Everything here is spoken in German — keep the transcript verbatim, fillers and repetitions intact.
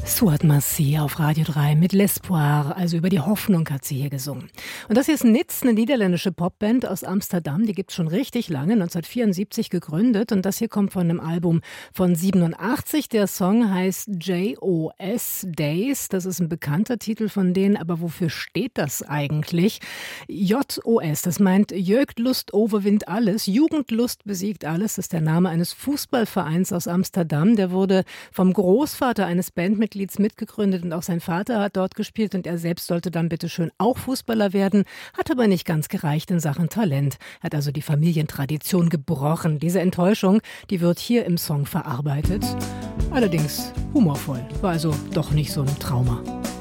Suat Massi auf Radio drei mit L'Espoir, also über die Hoffnung hat sie hier gesungen. Und das hier ist Nitz, eine niederländische Popband aus Amsterdam, die gibt's schon richtig lange, neunzehnhundertvierundsiebzig gegründet, und das hier kommt von einem Album von siebenundachtzig. Der Song heißt J O S Days, das ist ein bekannter Titel von denen, aber wofür steht das eigentlich? J O S, das meint Jeugdlust overwint alles, Jugendlust besiegt alles, das ist der Name eines Fußballvereins aus Amsterdam, der wurde vom Großvater eines Bandmitglieds mitgegründet und auch sein Vater hat dort gespielt und er selbst sollte dann bitteschön auch Fußballer werden, hat aber nicht ganz gereicht in Sachen Talent, hat also die Familientradition gebrochen. Diese Enttäuschung, die wird hier im Song verarbeitet, allerdings humorvoll, war also doch nicht so ein Trauma.